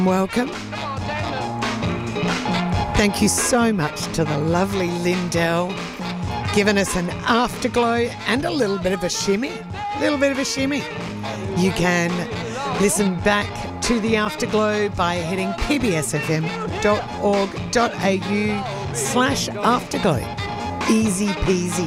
Welcome. Thank you so much to the lovely Lindell, giving us an afterglow and a little bit of a shimmy. You can listen back to the afterglow by heading pbsfm.org.au/afterglow. Easy peasy.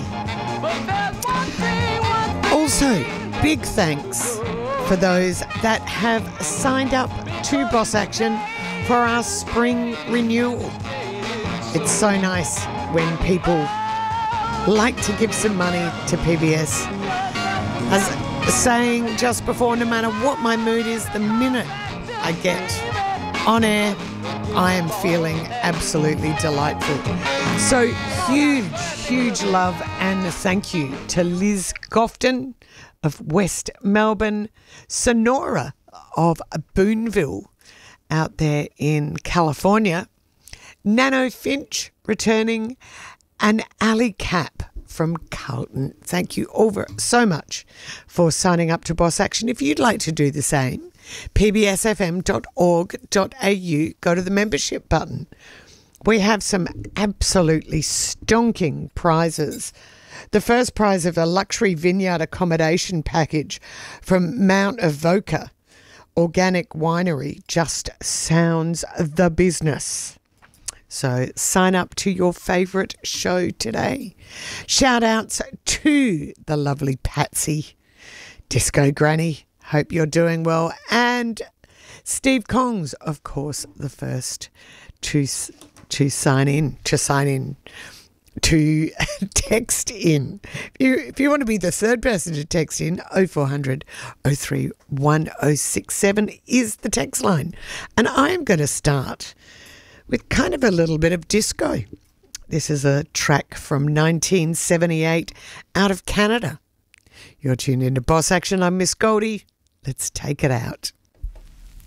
Also, big thanks for those that have signed up to Boss Action for our spring renewal. It's so nice when people like to give some money to PBS. As saying just before, no matter what my mood is, the minute I get on air, I am feeling absolutely delightful. So huge love and thank you to Liz Gofton of West Melbourne, Sonora of Boonville out there in California, Nano Finch returning, and Ali Cap from Carlton. Thank you all so much for signing up to Boss Action. If you'd like to do the same, pbsfm.org.au, go to the membership button. We have some absolutely stonking prizes. The first prize of a luxury vineyard accommodation package from Mount Avoca Organic Winery just sounds the business. So sign up to your favourite show today. Shout outs to the lovely Patsy, Disco Granny, hope you're doing well, and Steve Kongs, of course, the first to text in. If you want to be the third person to text in, 0400 03 1067 is the text line. And I'm going to start with kind of a little bit of disco. This is a track from 1978 out of Canada. You're tuned into Boss Action. I'm Miss Goldie. Let's take it out.